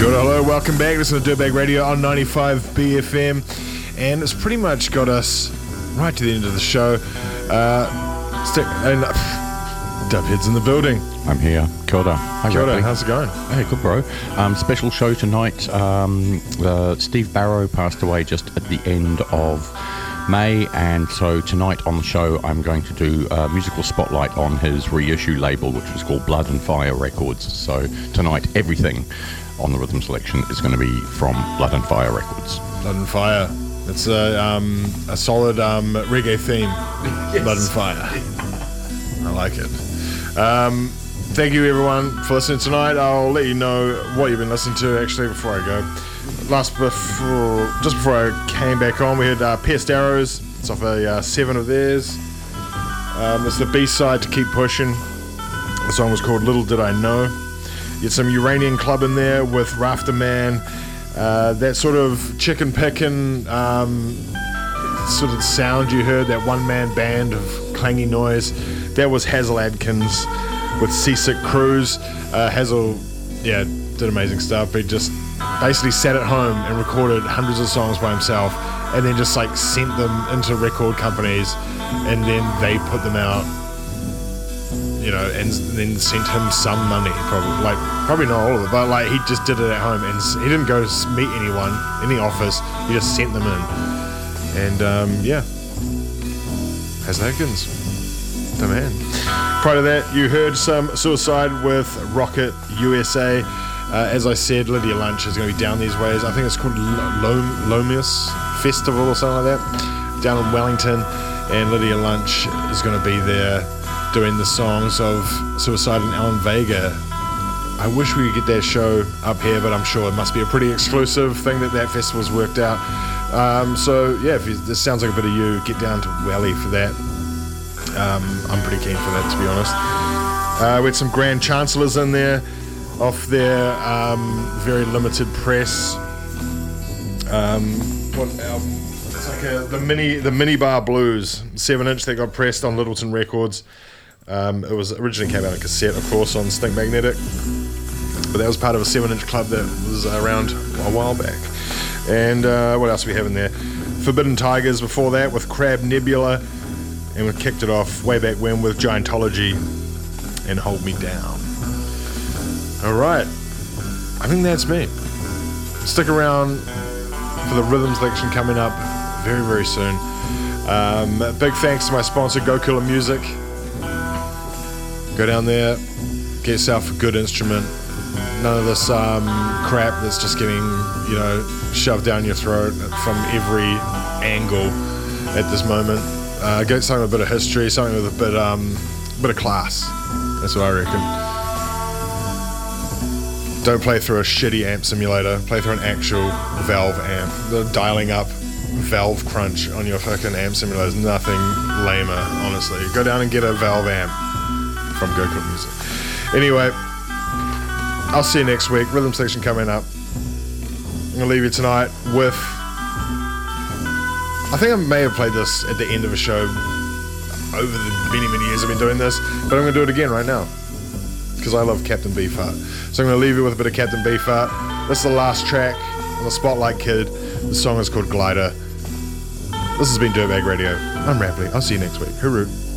Kia ora, hello, welcome back. This is Dirtbag Radio on 95 BFM, and it's pretty much got us right to the end of the show. Dubhead's in the building. I'm here. Kia ora. Hi, Kia ora, Ripley. how's it going? Hey, good, bro. Special show tonight. Steve Barrow passed away just at the end of May, and so tonight on the show I'm going to do a musical spotlight on his reissue label, which was called Blood and Fire Records. So tonight everything on the rhythm selection is going to be from Blood and Fire Records. Blood and Fire. It's a solid reggae theme. Yes. Blood and Fire. I like it. Thank you everyone for listening tonight. I'll let you know what you've been listening to actually before I go. Just before I came back on, we had Pierced Arrows. It's off a 7 of theirs. It's the B-side to Keep Pushing. The song was called Little Did I Know. You had some Uranian Club in there with Rafter Man. That sort of chicken picking sort of sound you heard, that one-man band of clangy noise. That was Hazel Adkins with Seasick Cruise. Hazel, did amazing stuff. He just basically sat at home and recorded hundreds of songs by himself, and then just like sent them into record companies, and then they put them out, and then sent him some money, probably not all of it, but like he just did it at home, and he didn't go to meet anyone, any office. He just sent them in, and Hazel Adkins. The man. Prior to that, you heard some Suicide with Rocket USA. As I said, Lydia Lunch is going to be down these ways. I think it's called Lomius Festival or something like that, down in Wellington. And Lydia Lunch is going to be there doing the songs of Suicide and Alan Vega. I wish we could get that show up here, but I'm sure it must be a pretty exclusive thing that festival's worked out. If this sounds like a bit of you, get down to Welly for that. I'm pretty keen for that, to be honest. We had some Grand Chancellors in there off their very limited press. What album? It's like the Mini Bar Blues 7-inch that got pressed on Littleton Records. It was originally came out on cassette, of course, on Stink Magnetic, but that was part of a 7-inch club that was around a while back. And what else do we have in there? Forbidden Tigers before that with Crab Nebula. And we kicked it off way back when with Giantology and Hold Me Down. Alright, I think that's me. Stick around for the rhythm selection coming up very, very soon. Big thanks to my sponsor, Go Killer Music. Go down there, get yourself a good instrument. None of this crap that's just getting, shoved down your throat from every angle at this moment. Get something with a bit of history, something with a bit of class. That's what I reckon. Don't play through a shitty amp simulator. Play through an actual Valve amp. The dialing up Valve crunch on your fucking amp simulator is nothing lamer, honestly. Go down and get a Valve amp from Go Killer Music. Anyway, I'll see you next week. Rhythm section coming up. I'm gonna leave you tonight with. I think I may have played this at the end of a show over the many, many years I've been doing this, but I'm going to do it again right now because I love Captain Beefheart. So I'm going to leave you with a bit of Captain Beefheart. This is the last track on the Spotlight Kid. The song is called Glider. This has been Dirtbag Radio. I'm Rapley. I'll see you next week. Hooroo.